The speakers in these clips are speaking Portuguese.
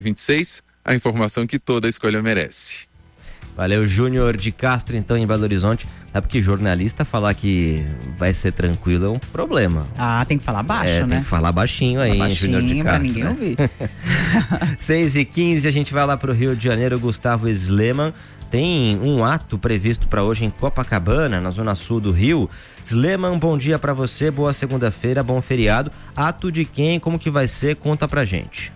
26, a informação que toda escolha merece. Valeu, Júnior de Castro, então, em Belo Horizonte. Sabe que jornalista falar que vai ser tranquilo é um problema. Ah, tem que falar baixo, né? Tem que falar baixinho aí, Júnior de Castro. Pra ninguém ouvir. 6h15, a gente vai lá pro Rio de Janeiro. Gustavo Sleman tem um ato previsto para hoje em Copacabana, na zona sul do Rio. Sleman, bom dia para você, boa segunda-feira, bom feriado. Ato de quem, como que vai ser? Conta pra gente.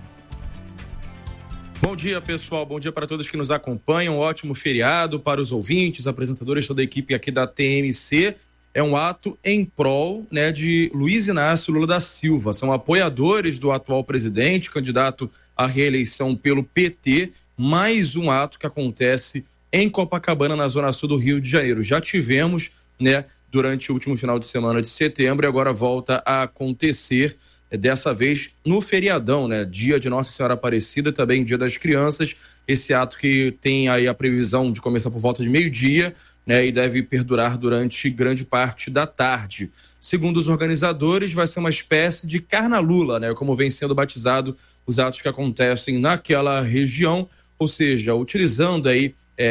Bom dia, pessoal. Bom dia para todos que nos acompanham. Um ótimo feriado para os ouvintes, apresentadores, toda a equipe aqui da TMC. É um ato em prol, de Luiz Inácio Lula da Silva. São apoiadores do atual presidente, candidato à reeleição pelo PT. Mais um ato que acontece em Copacabana, na zona sul do Rio de Janeiro. Já tivemos, durante o último final de semana de setembro, e agora volta a acontecer. Dessa vez no feriadão, dia de Nossa Senhora Aparecida, também dia das crianças, esse ato que tem aí a previsão de começar por volta de meio-dia, e deve perdurar durante grande parte da tarde. Segundo os organizadores, vai ser uma espécie de Carnalula, como vem sendo batizado os atos que acontecem naquela região, ou seja, utilizando aí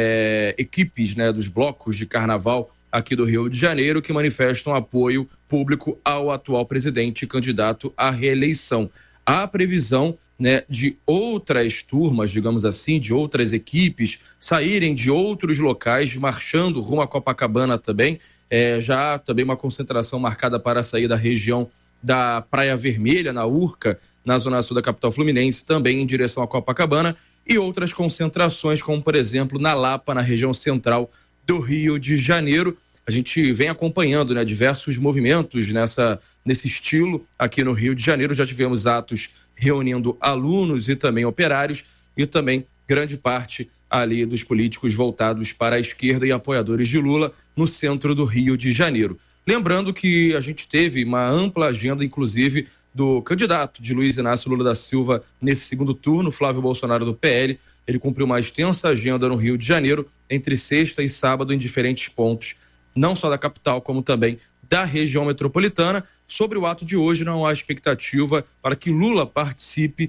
equipes, dos blocos de carnaval aqui do Rio de Janeiro, que manifestam apoio público ao atual presidente e candidato à reeleição. Há previsão, de outras turmas, digamos assim, de outras equipes saírem de outros locais, marchando rumo a Copacabana também. Já há também uma concentração marcada para sair da região da Praia Vermelha, na Urca, na zona sul da capital fluminense, também em direção a Copacabana, e outras concentrações, como por exemplo na Lapa, na região central do Rio de Janeiro. A gente vem acompanhando, diversos movimentos nesse estilo aqui no Rio de Janeiro. Já tivemos atos reunindo alunos e também operários, e também grande parte ali dos políticos voltados para a esquerda e apoiadores de Lula no centro do Rio de Janeiro. Lembrando que a gente teve uma ampla agenda, inclusive, do candidato de Luiz Inácio Lula da Silva nesse segundo turno, Flávio Bolsonaro do PL. Ele cumpriu uma extensa agenda no Rio de Janeiro, entre sexta e sábado, em diferentes pontos, não só da capital, como também da região metropolitana. Sobre o ato de hoje, não há expectativa para que Lula participe,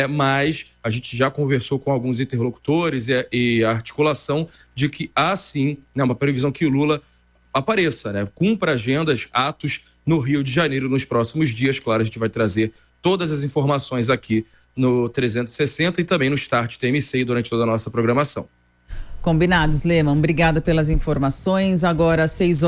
mas a gente já conversou com alguns interlocutores e a articulação de que há sim, uma previsão que Lula apareça, cumpra agendas, atos no Rio de Janeiro nos próximos dias. Claro, a gente vai trazer todas as informações aqui no 360 e também no Start TMC durante toda a nossa programação. Combinados, Leman. Obrigada pelas informações. Agora,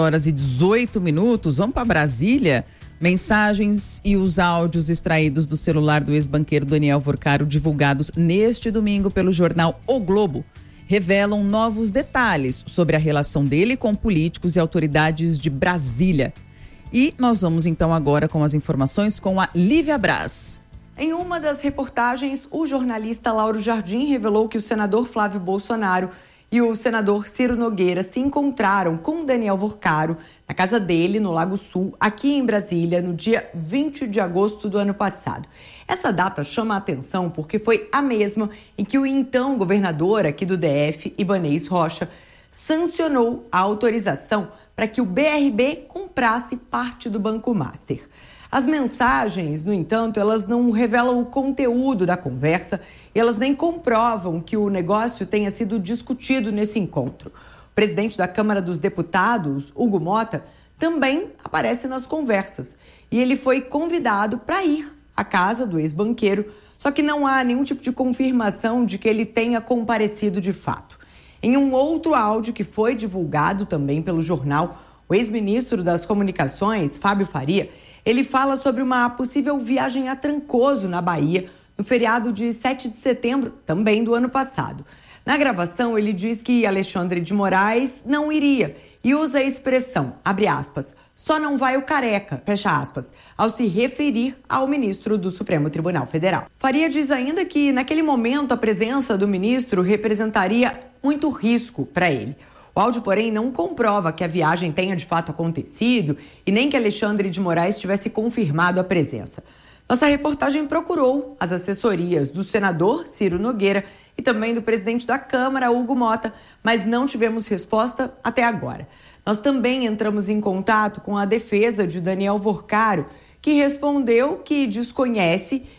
6h18. Vamos para Brasília. Mensagens e os áudios extraídos do celular do ex-banqueiro Daniel Vorcaro, divulgados neste domingo pelo jornal O Globo, revelam novos detalhes sobre a relação dele com políticos e autoridades de Brasília. E nós vamos então agora com as informações com a Lívia Braz. Em uma das reportagens, o jornalista Lauro Jardim revelou que o senador Flávio Bolsonaro e o senador Ciro Nogueira se encontraram com Daniel Vorcaro na casa dele, no Lago Sul, aqui em Brasília, no dia 20 de agosto do ano passado. Essa data chama a atenção porque foi a mesma em que o então governador aqui do DF, Ibanez Rocha, sancionou a autorização para que o BRB comprasse parte do Banco Master. As mensagens, no entanto, elas não revelam o conteúdo da conversa e elas nem comprovam que o negócio tenha sido discutido nesse encontro. O presidente da Câmara dos Deputados, Hugo Mota, também aparece nas conversas e ele foi convidado para ir à casa do ex-banqueiro, só que não há nenhum tipo de confirmação de que ele tenha comparecido de fato. Em um outro áudio que foi divulgado também pelo jornal, o ex-ministro das Comunicações, Fábio Faria, ele fala sobre uma possível viagem a Trancoso, na Bahia, no feriado de 7 de setembro, também do ano passado. Na gravação, ele diz que Alexandre de Moraes não iria e usa a expressão, abre aspas, só não vai o careca, fecha aspas, ao se referir ao ministro do Supremo Tribunal Federal. Faria diz ainda que, naquele momento, a presença do ministro representaria muito risco para ele. O áudio, porém, não comprova que a viagem tenha de fato acontecido e nem que Alexandre de Moraes tivesse confirmado a presença. Nossa reportagem procurou as assessorias do senador Ciro Nogueira e também do presidente da Câmara, Hugo Mota, mas não tivemos resposta até agora. Nós também entramos em contato com a defesa de Daniel Vorcaro, que respondeu que desconhece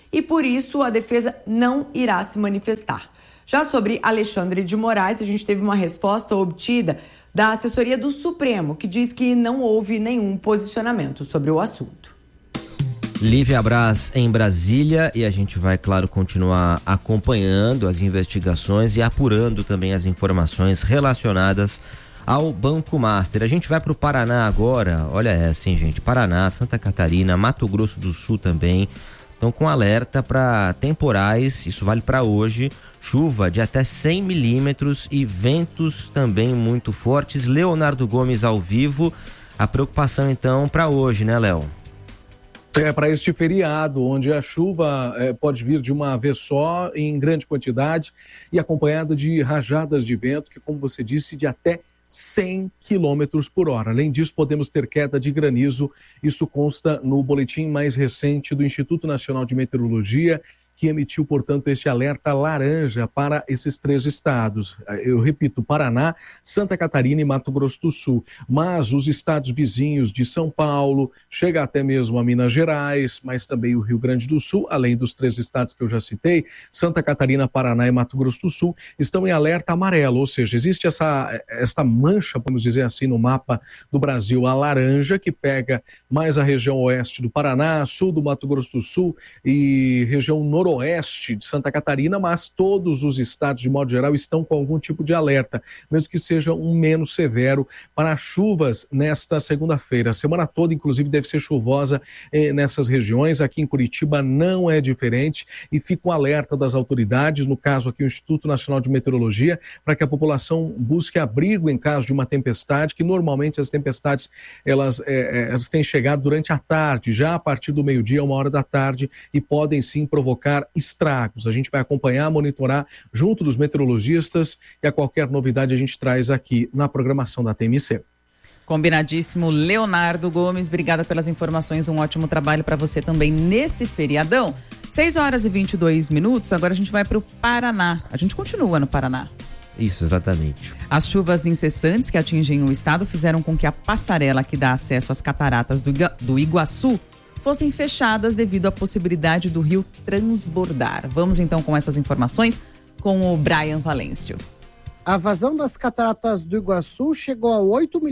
e, por isso, a defesa não irá se manifestar. Já sobre Alexandre de Moraes, a gente teve uma resposta obtida da assessoria do Supremo, que diz que não houve nenhum posicionamento sobre o assunto. Lívia Braz em Brasília, e a gente vai, claro, continuar acompanhando as investigações e apurando também as informações relacionadas ao Banco Master. A gente vai para o Paraná agora. Olha essa, hein, gente? Paraná, Santa Catarina, Mato Grosso do Sul também estão com alerta para temporais, isso vale para hoje, chuva de até 100 milímetros e ventos também muito fortes. Leonardo Gomes ao vivo. A preocupação então para hoje, né, Léo? Para este feriado, onde a chuva pode vir de uma vez só, em grande quantidade, e acompanhada de rajadas de vento, que, como você disse, de até 100 km por hora. Além disso, podemos ter queda de granizo. Isso consta no boletim mais recente do Instituto Nacional de Meteorologia, que emitiu, portanto, este alerta laranja para esses 3 estados. Eu repito, Paraná, Santa Catarina e Mato Grosso do Sul. Mas os estados vizinhos de São Paulo, chega até mesmo a Minas Gerais, mas também o Rio Grande do Sul, além dos 3 estados que eu já citei, Santa Catarina, Paraná e Mato Grosso do Sul, estão em alerta amarelo, ou seja, existe esta mancha, vamos dizer assim, no mapa do Brasil, a laranja, que pega mais a região oeste do Paraná, sul do Mato Grosso do Sul e região noroeste de Santa Catarina, mas todos os estados, de modo geral, estão com algum tipo de alerta, mesmo que seja um menos severo, para chuvas nesta segunda-feira. A semana toda, inclusive, deve ser chuvosa nessas regiões. Aqui em Curitiba não é diferente e fica um alerta das autoridades, no caso aqui o Instituto Nacional de Meteorologia, para que a população busque abrigo em caso de uma tempestade, que normalmente as tempestades elas têm chegado durante a tarde, já a partir do meio-dia, 1h da tarde, e podem sim provocar estragos. A gente vai acompanhar, monitorar junto dos meteorologistas, e a qualquer novidade a gente traz aqui na programação da TMC. Combinadíssimo. Leonardo Gomes, obrigada pelas informações, um ótimo trabalho para você também nesse feriadão. 6h22, agora a gente vai para o Paraná. A gente continua no Paraná. Isso, exatamente. As chuvas incessantes que atingem o estado fizeram com que a passarela que dá acesso às cataratas do Iguaçu fossem fechadas devido à possibilidade do rio transbordar. Vamos então com essas informações com o Brian Valêncio. A vazão das cataratas do Iguaçu chegou a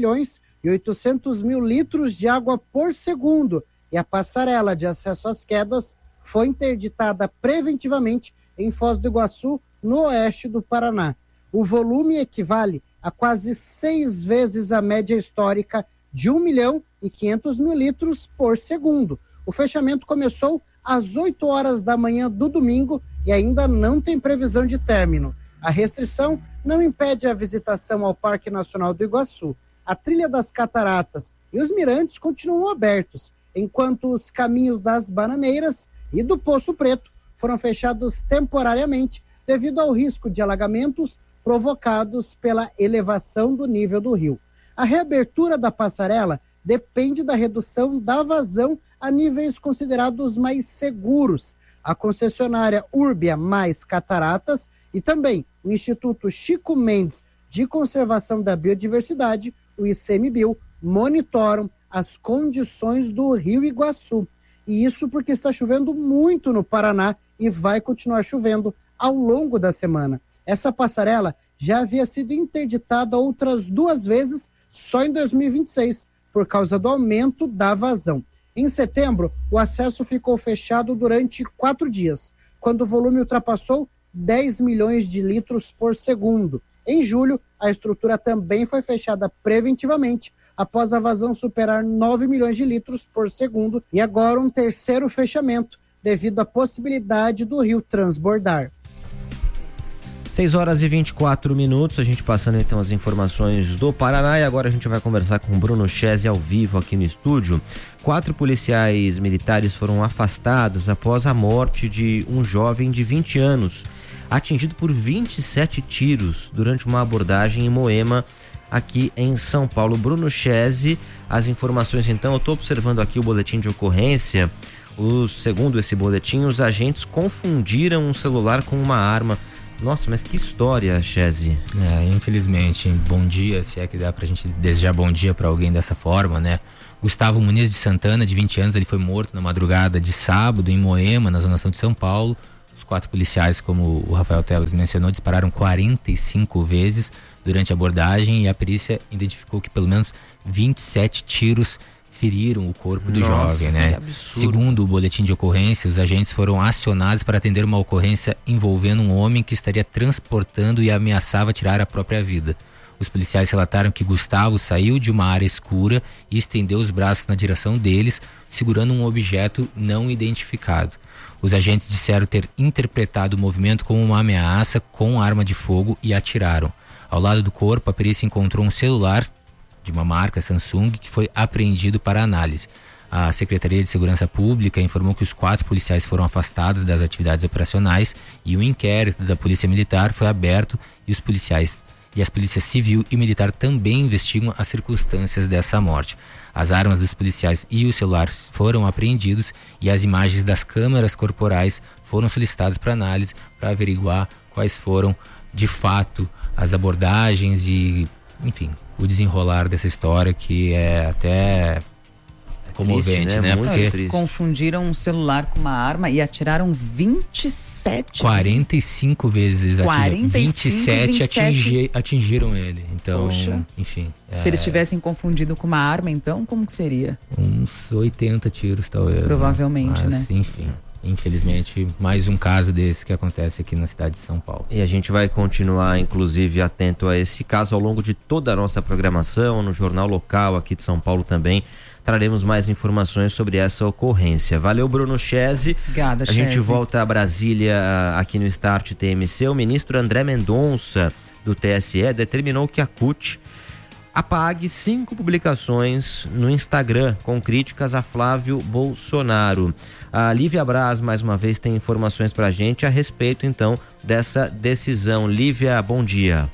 8.800.000 litros de água por segundo e a passarela de acesso às quedas foi interditada preventivamente em Foz do Iguaçu, no oeste do Paraná. O volume equivale a quase 6 vezes a média histórica de 1.500.000 litros por segundo. O fechamento começou às 8 horas da manhã do domingo e ainda não tem previsão de término. A restrição não impede a visitação ao Parque Nacional do Iguaçu. A trilha das cataratas e os mirantes continuam abertos, enquanto os caminhos das Bananeiras e do Poço Preto foram fechados temporariamente devido ao risco de alagamentos provocados pela elevação do nível do rio. A reabertura da passarela depende da redução da vazão a níveis considerados mais seguros. A concessionária Urbia mais Cataratas e também o Instituto Chico Mendes de Conservação da Biodiversidade, o ICMBio, monitoram as condições do Rio Iguaçu. E isso porque está chovendo muito no Paraná e vai continuar chovendo ao longo da semana. Essa passarela já havia sido interditada outras 2 vezes só em 2026, por causa do aumento da vazão. Em setembro, o acesso ficou fechado durante 4 dias, quando o volume ultrapassou 10 milhões de litros por segundo. Em julho, a estrutura também foi fechada preventivamente, após a vazão superar 9 milhões de litros por segundo, e agora um terceiro fechamento, devido à possibilidade do rio transbordar. 6h24, a gente passando então as informações do Paraná, e agora a gente vai conversar com o Bruno Chese ao vivo aqui no estúdio. 4 policiais militares foram afastados após a morte de um jovem de 20 anos, atingido por 27 tiros durante uma abordagem em Moema, aqui em São Paulo. Bruno Chese, as informações então, eu estou observando aqui o boletim de ocorrência. Segundo esse boletim, os agentes confundiram um celular com uma arma. Nossa, mas que história, Chese. Infelizmente, bom dia, se é que dá pra gente desejar bom dia pra alguém dessa forma, né? Gustavo Muniz de Santana, de 20 anos, ele foi morto na madrugada de sábado em Moema, na zona sul de São Paulo. Os 4 policiais, como o Rafael Tebas mencionou, dispararam 45 vezes durante a abordagem e a perícia identificou que pelo menos 27 tiros feriram o corpo do jovem, né? Segundo o boletim de ocorrência, os agentes foram acionados para atender uma ocorrência envolvendo um homem que estaria transportando e ameaçava tirar a própria vida. Os policiais relataram que Gustavo saiu de uma área escura e estendeu os braços na direção deles, segurando um objeto não identificado. Os agentes disseram ter interpretado o movimento como uma ameaça com arma de fogo e atiraram. Ao lado do corpo, a perícia encontrou um celular de uma marca Samsung que foi apreendido para análise. A Secretaria de Segurança Pública informou que os 4 policiais foram afastados das atividades operacionais e o inquérito da Polícia Militar foi aberto e as polícias civil e militar também investigam as circunstâncias dessa morte. As armas dos policiais e os celulares foram apreendidos e as imagens das câmeras corporais foram solicitadas para análise para averiguar quais foram, de fato, as abordagens e, enfim, o desenrolar dessa história que é até comovente, triste, né? Porque eles confundiram um celular com uma arma e atiraram 45 vezes. 27 atingiram ele. Então, poxa. Enfim. Se eles tivessem confundido com uma arma, então, como que seria? Uns 80 tiros, talvez. Provavelmente, mas, né? Enfim. Infelizmente, mais um caso desse que acontece aqui na cidade de São Paulo. E a gente vai continuar, inclusive, atento a esse caso ao longo de toda a nossa programação, no Jornal Local aqui de São Paulo também. Traremos mais informações sobre essa ocorrência. Valeu, Bruno Chese. Obrigada, A gente volta a Brasília aqui no Start TMC. O ministro André Mendonça, do TSE, determinou que a CUT apague 5 publicações no Instagram com críticas a Flávio Bolsonaro. A Lívia Braz, mais uma vez, tem informações pra gente a respeito, então, dessa decisão. Lívia, bom dia.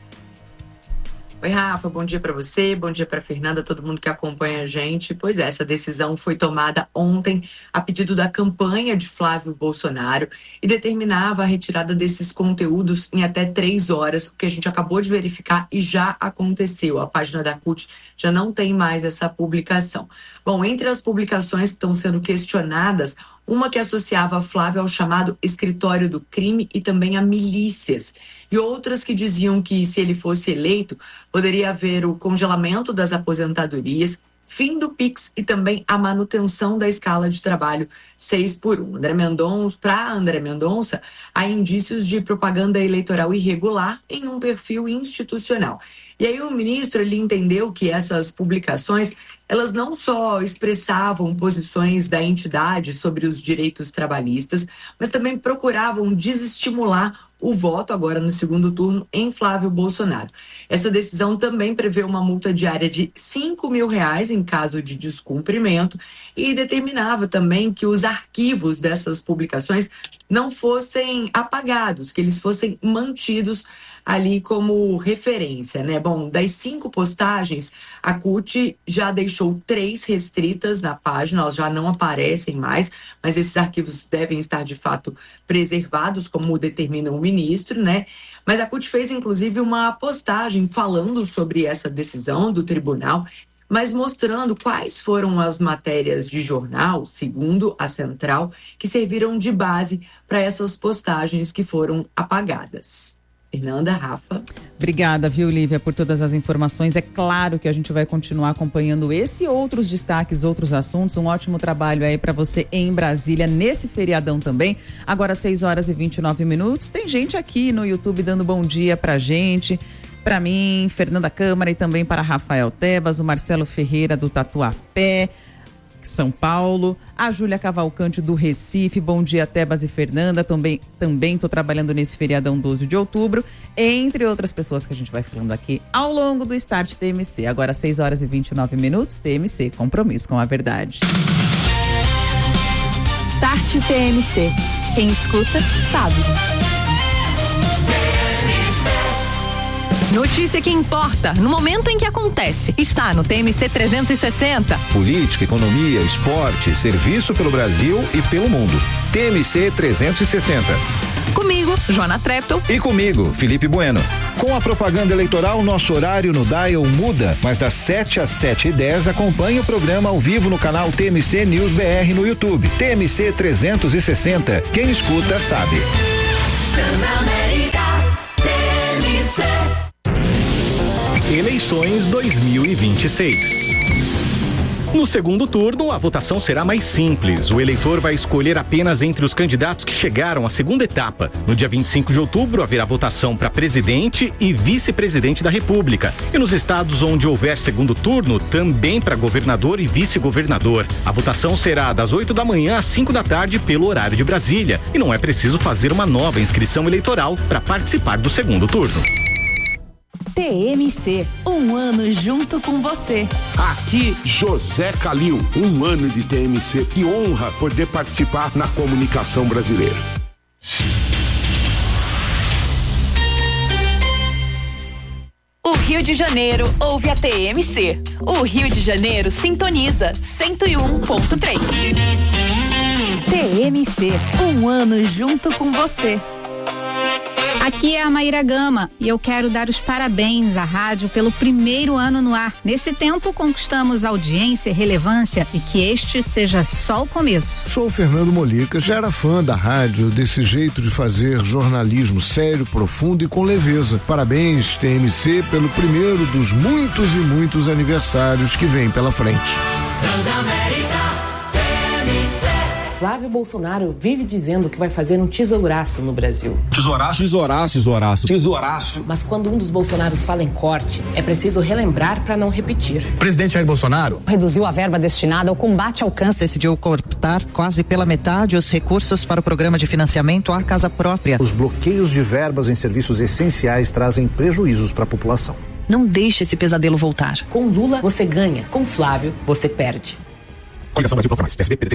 Oi, Rafa, bom dia para você, bom dia para Fernanda, todo mundo que acompanha a gente. Pois é, essa decisão foi tomada ontem a pedido da campanha de Flávio Bolsonaro e determinava a retirada desses conteúdos em até 3 horas, o que a gente acabou de verificar e já aconteceu. A página da CUT já não tem mais essa publicação. Bom, entre as publicações que estão sendo questionadas, uma que associava Flávio ao chamado escritório do crime e também a milícias. E outras que diziam que, se ele fosse eleito, poderia haver o congelamento das aposentadorias, fim do Pix e também a manutenção da escala de trabalho 6x1. Para André Mendonça, há indícios de propaganda eleitoral irregular em um perfil institucional. E aí o ministro, ele entendeu que essas publicações, elas não só expressavam posições da entidade sobre os direitos trabalhistas, mas também procuravam desestimular o voto agora no segundo turno em Flávio Bolsonaro. Essa decisão também prevê uma multa diária de R$5 mil em caso de descumprimento e determinava também que os arquivos dessas publicações não fossem apagados, que eles fossem mantidos ali como referência, né? Bom, das 5 postagens, a CUT já deixou 3 restritas na página, elas já não aparecem mais, mas esses arquivos devem estar de fato preservados, como determina o ministro, né? Mas a CUT fez inclusive uma postagem falando sobre essa decisão do tribunal, mas mostrando quais foram as matérias de jornal, segundo a Central, que serviram de base para essas postagens que foram apagadas. Fernanda, Rafa. Obrigada, viu, Lívia, por todas as informações. É claro que a gente vai continuar acompanhando esse e outros destaques, outros assuntos. Um ótimo trabalho aí para você em Brasília, nesse feriadão também. Agora, 6h29. Tem gente aqui no YouTube dando bom dia pra gente. Para mim, Fernanda Câmara, e também para Rafael Tebas, o Marcelo Ferreira do Tatuapé, São Paulo, a Júlia Cavalcante do Recife. Bom dia, Tebas e Fernanda. Também estou trabalhando nesse feriadão 12 de outubro, entre outras pessoas que a gente vai falando aqui ao longo do Start TMC. Agora 6h29, TMC, compromisso com a verdade. Start TMC. Quem escuta, sabe. Notícia que importa, no momento em que acontece, está no TMC 360. Política, economia, esporte, serviço pelo Brasil e pelo mundo. TMC 360. Comigo, Joana Treptow. E comigo, Felipe Bueno. Com a propaganda eleitoral, nosso horário no Dial muda, mas das 7 às 7h10 acompanhe o programa ao vivo no canal TMC News BR no YouTube. TMC 360. Quem escuta sabe. Eleições 2026. No segundo turno, a votação será mais simples. O eleitor vai escolher apenas entre os candidatos que chegaram à segunda etapa. No dia 25 de outubro, haverá votação para presidente e vice-presidente da República. E nos estados onde houver segundo turno, também para governador e vice-governador. A votação será das 8 da manhã às 5 da tarde pelo horário de Brasília. E não é preciso fazer uma nova inscrição eleitoral para participar do segundo turno. TMC, um ano junto com você. Aqui, José Calil, um ano de TMC. Que honra poder participar na comunicação brasileira. O Rio de Janeiro ouve a TMC. O Rio de Janeiro sintoniza 101.3. TMC, um ano junto com você. Aqui é a Maíra Gama e eu quero dar os parabéns à rádio pelo primeiro ano no ar. Nesse tempo conquistamos audiência e relevância e que este seja só o começo. Sou o Fernando Molica, já era fã da rádio, desse jeito de fazer jornalismo sério, profundo e com leveza. Parabéns, TMC, pelo primeiro dos muitos e muitos aniversários que vem pela frente. Flávio Bolsonaro vive dizendo que vai fazer um tesouraço no Brasil. Tesouraço. Mas quando um dos Bolsonaros fala em corte, é preciso relembrar para não repetir. Presidente Jair Bolsonaro reduziu a verba destinada ao combate ao câncer. Decidiu cortar quase pela metade os recursos para o programa de financiamento à casa própria. Os bloqueios de verbas em serviços essenciais trazem prejuízos para a população. Não deixe esse pesadelo voltar. Com Lula, você ganha. Com Flávio, você perde. Coligação Brasil Procura Mais. PSB, PDT,